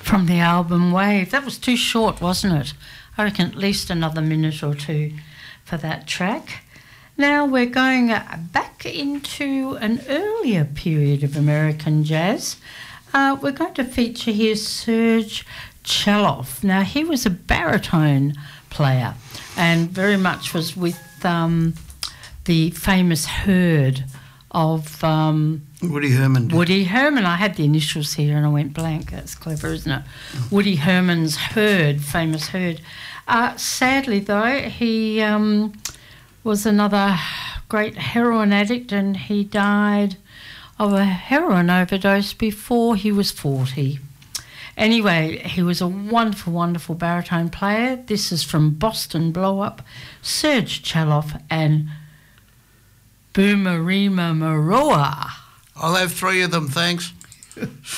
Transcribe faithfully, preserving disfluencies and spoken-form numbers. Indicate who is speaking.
Speaker 1: from the album Wave. That was too short, wasn't it? I reckon at least another minute or two for that track. Now we're going back into an earlier period of American jazz. Uh, we're going to feature here Serge Chaloff. Now, he was a baritone player and very much was with um, the famous Herd of... Um,
Speaker 2: Woody Herman. Did.
Speaker 1: Woody Herman. I had the initials here and I went blank. That's clever, isn't it? Woody Herman's Herd, famous Herd. Uh, sadly, though, he um, was another great heroin addict and he died of a heroin overdose before he was forty. Anyway, he was a wonderful, wonderful baritone player. This is from Boston Blow Up, Serge Chaloff and Boomerima Maroa.
Speaker 2: I'll have three of them, thanks.